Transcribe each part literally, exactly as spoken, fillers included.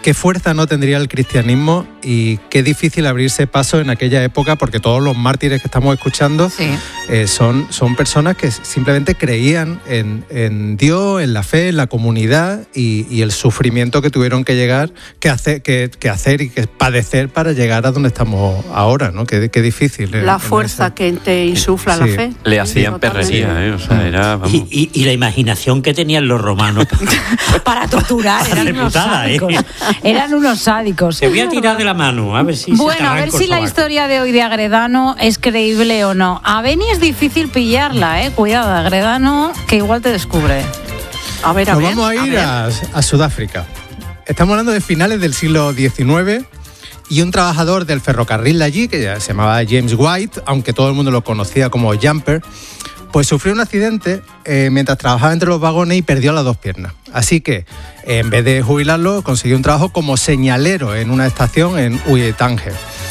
qué fuerza no tendría el cristianismo y qué difícil abrirse paso en aquella época, porque todos los mártires que estamos escuchando sí. eh, son, son personas que simplemente creían en, en Dios, en la fe, en la comunidad y, y el sufrimiento que tuvieron que llegar, que hacer, que, que hacer y que padecer para llegar a donde estamos ahora, ¿no? Qué, qué difícil. La en, fuerza en que te insufla sí. la fe. Le hacían perrería, ¿eh? O sea, era, vamos. Y, y, y la imaginación que tenían los romanos para torturar, eran unos sádicos. ¿eh? Eran unos sádicos. Te voy a tirar de la mano, a ver si Bueno, se te a ver si la historia de hoy de Agredano es creíble o no. A Beni es difícil pillarla, ¿eh? Cuidado, Agredano, que igual te descubre. A ver, a Nos ver. vamos a ir a, a Sudáfrica. Estamos hablando de finales del siglo diecinueve y un trabajador del ferrocarril de allí, que ya se llamaba James White, aunque todo el mundo lo conocía como Jumper, pues sufrió un accidente eh, mientras trabajaba entre los vagones y perdió las dos piernas. Así que, eh, en vez de jubilarlo, consiguió un trabajo como señalero en una estación en Uitange.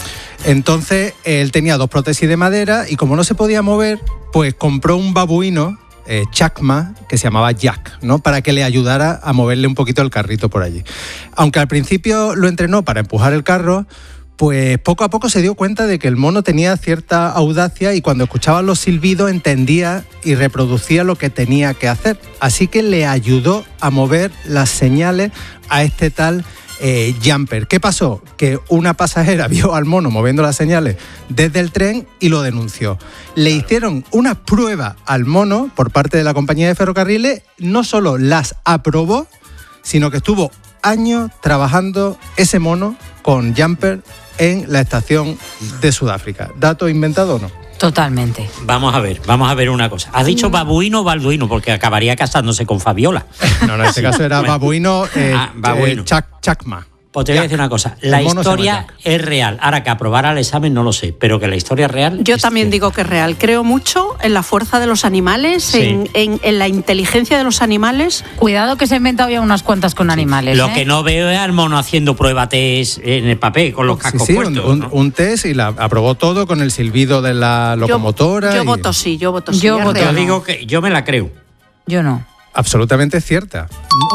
Entonces, él tenía dos prótesis de madera y como no se podía mover, pues compró un babuino, eh, chacma, que se llamaba Jack, ¿no? Para que le ayudara a moverle un poquito el carrito por allí. Aunque al principio lo entrenó para empujar el carro, pues poco a poco se dio cuenta de que el mono tenía cierta audacia y cuando escuchaba los silbidos entendía y reproducía lo que tenía que hacer. Así que le ayudó a mover las señales a este tal eh, Jumper. ¿Qué pasó? Que una pasajera vio al mono moviendo las señales desde el tren y lo denunció. Le hicieron una prueba al mono por parte de la compañía de ferrocarriles, no solo las aprobó, sino que estuvo años trabajando ese mono con Jumper en la estación de Sudáfrica. ¿Dato inventado o no? Totalmente. Vamos a ver, vamos a ver una cosa. ¿Has dicho babuino o balduino? Porque acabaría casándose con Fabiola. No, no, en este caso era babuino, eh, ah, babuino. Eh, chac, chacma. Pues te voy a decir una cosa, la historia es real. Ahora, que aprobara el examen no lo sé, pero que la historia es real. Yo es también cierto. digo que es real. Creo mucho en la fuerza de los animales, Sí. en, en, en la inteligencia de los animales. Cuidado que se ha inventado ya unas cuantas con animales. Lo ¿eh? que no veo es al mono haciendo prueba test en el papel, con los cascos sí, sí, puestos. un, ¿no? un test y la aprobó todo con el silbido de la locomotora. Yo, yo y... voto sí, yo voto sí. Yo es voto real. Yo digo que yo me la creo. Yo no. Absolutamente cierta.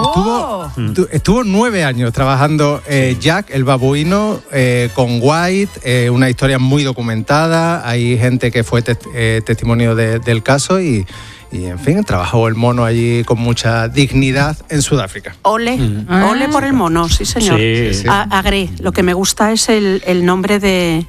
Oh. Estuvo, estuvo nueve años trabajando eh, Jack, el babuino, eh, con White, eh, una historia muy documentada. Hay gente que fue test, eh, testimonio de, del caso y, y, en fin, trabajó el mono allí con mucha dignidad en Sudáfrica. Ole, Mm. ole por el mono, sí señor. Sí, sí. A, Agré, lo que me gusta es el, el nombre de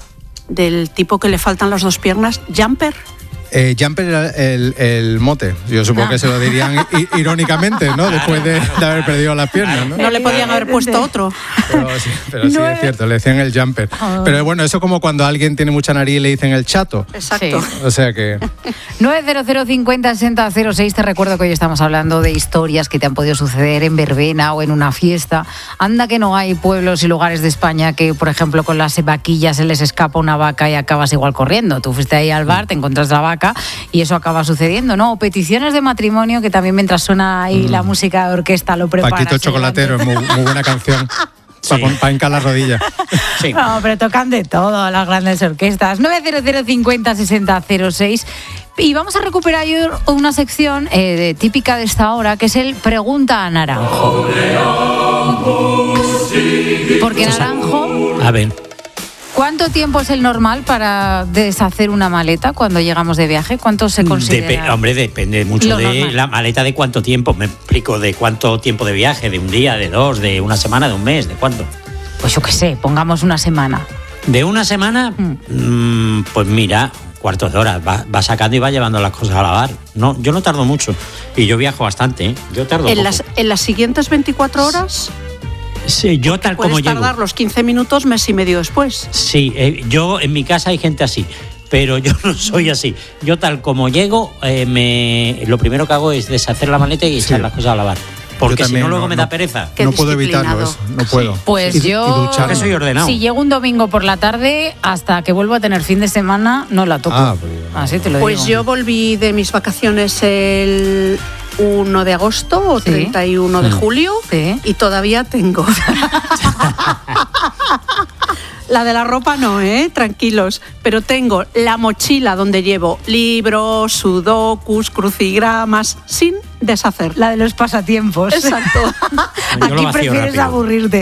del tipo que le faltan las dos piernas, Jumper. Eh, Jumper era el, el mote. Yo supongo No. que se lo dirían i- irónicamente, ¿no? Después de, de haber perdido las piernas, ¿no? No le podían haber puesto otro. Pero sí, pero sí es cierto, le decían el Jumper. Pero bueno, eso como cuando alguien tiene mucha nariz y le dicen el chato. Exacto. Sí. O sea que... nueve cero cero cincuenta sesenta cero seis. Te recuerdo que hoy estamos hablando de historias que te han podido suceder en verbena o en una fiesta. Anda que no hay pueblos y lugares de España que, por ejemplo, con las vaquillas se les escapa una vaca y acabas igual corriendo. Tú fuiste ahí al bar, te encuentras la vaca y eso acaba sucediendo, ¿no? O peticiones de matrimonio que también mientras suena ahí mm. la música de orquesta lo preparas. Paquito Chocolatero, es muy, muy buena canción. Sí. Para pa hincar las rodillas. Sí. No, pero tocan de todo las grandes orquestas. nueve cero cero cincuenta sesenta cero seis. Y vamos a recuperar una sección eh, de, típica de esta hora, que es el Pregunta a Naranjo. Porque Naranjo... A ver. ¿Cuánto tiempo es el normal para deshacer una maleta cuando llegamos de viaje? ¿Cuánto se considera? Dep- hombre, depende mucho Lo de normal. la maleta, de cuánto tiempo. Me explico, de cuánto tiempo de viaje, de un día, de dos, de una semana, de un mes, de cuánto. Pues yo qué sé, pongamos una semana. ¿De una semana? Mm. Mm, pues mira, cuartos de hora. Va, va sacando y va llevando las cosas a lavar. No, yo no tardo mucho. Y yo viajo bastante, ¿eh? Yo tardo En poco. las, en las siguientes veinticuatro horas Sí, yo tal como puedes llego. tardar los quince minutos mes y medio después. Sí, eh, yo en mi casa hay gente así, pero yo no soy así. Yo tal como llego, eh, me, lo primero que hago es deshacer la maleta y echar Sí. las cosas a lavar. Porque si no, luego no, me no. da pereza. Qué No puedo evitarlo, disciplinado. eso, no puedo. Pues Y du- yo... y ducharme. Que soy ordenado. Si llego un domingo por la tarde, hasta que vuelvo a tener fin de semana, no la toco. Ah, pues, Así te lo Pues digo. yo volví de mis vacaciones el uno de agosto o Sí. treinta y uno de julio Sí. y todavía tengo. La de la ropa no, ¿eh? Tranquilos. Pero tengo la mochila donde llevo libros, sudokus, crucigramas, sin deshacer. La de los pasatiempos. Exacto. Yo lo Aquí vacío prefieres rápido. aburrirte.